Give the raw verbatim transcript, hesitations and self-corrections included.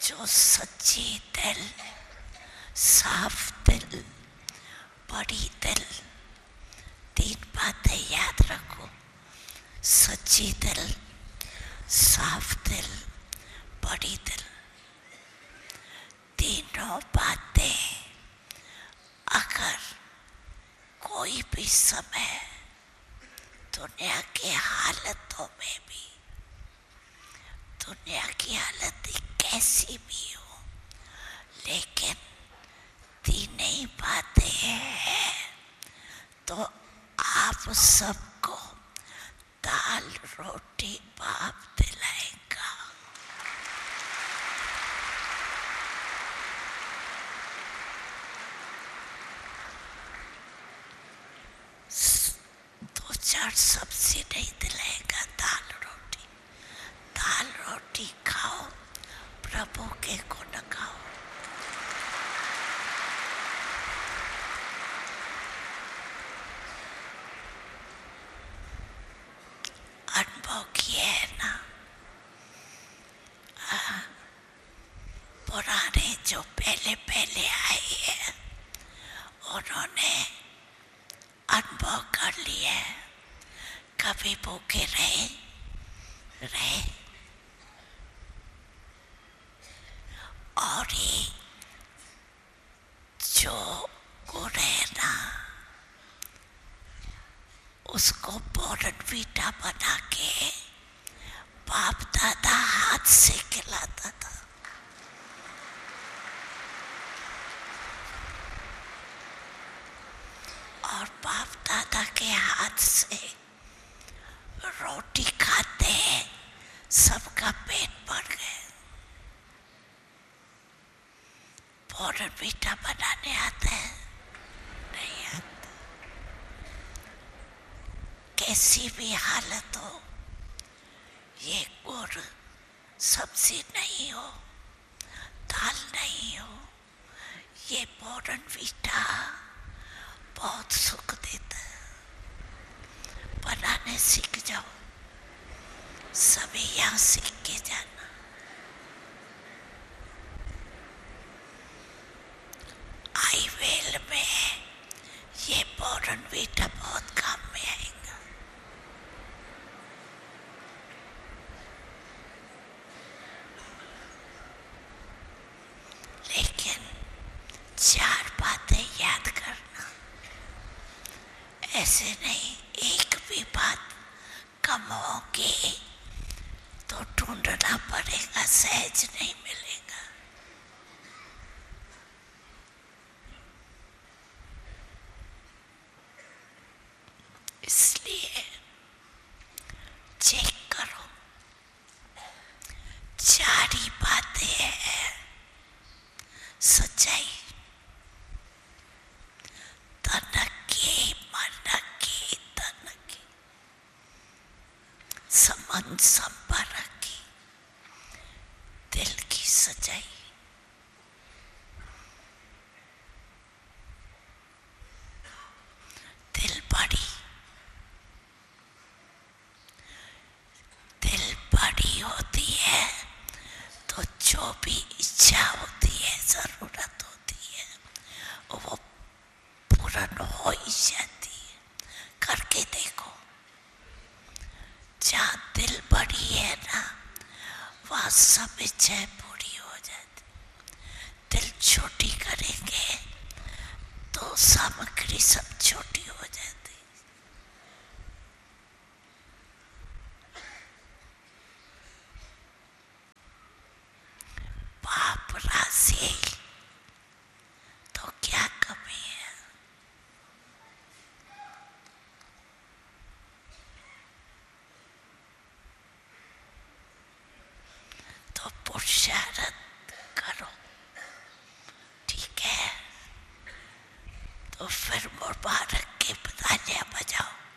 जो सच्ची दिल, साफ दिल, बड़ी दिल, तीन बातें याद रखो। सच्ची दिल, साफ दिल, बड़ी दिल, तीनों बातें अगर कोई भी समय दुनिया की हालतों में भी, दुनिया की हालत कैसी भी हो, लेकिन तीन ही बातें हैं तो आप सबको दाल रोटी बाप दिलाएगा। दो चार सब्जी नहीं दिलाएगा, दाल रोटी। दाल रोटी खाओ, प्रभु के गुण गाओ। अनुभव किए है ना, आ, पुराने जो पहले पहले आए हैं उन्होंने अनुभव कर लिया है। कभी भूखे रहे रहे और ये जो गुण है ना, उसको बोर्नवीटा बना के बाप दादा हाथ से खिलाता था। और बाप दादा के हाथ से रोटी खाते हैं, सबका पेट भर गए। बोर्नवीटा बनाने आता है? नहीं आता। कैसी भी हालत हो, ये गुड़ सब्जी नहीं हो, दाल नहीं हो, ये बोर्नवीटा बहुत सुख देता है। बनाने सीख जाओ, सभी यहाँ सीख के जाना। आईवेल में ये बोर्नवीटा बहुत काम में आएगा। लेकिन चार बातें याद करना, ऐसे नहीं एक भी बात कम होगी तो ढूंढना पड़ेगा, सहज नहीं मिलेगा। इसलिए चेक करो, चार ही बातें हैं। सच्चाई, तनकी, मनकी, तनकी, समन संपर्क की, दिल की सच्चाई। दिल बड़ी, दिल बड़ी होती है तो जो भी इच्छा होती है, जरूरत होती है, वो पूर्ण हो ही जाती है। करके देखो, जहाँ दिल बड़ी है ना, वहाँ सब इच्छाएं पूरी हो जाती। दिल छोटी करेंगे तो सामग्री सब छोटी हो जाती। पाप राशि तो क्या कमी है। तो पुरुषार्थ करो, ठीक है? तो फिर मुबारक की तालियां बजाओ।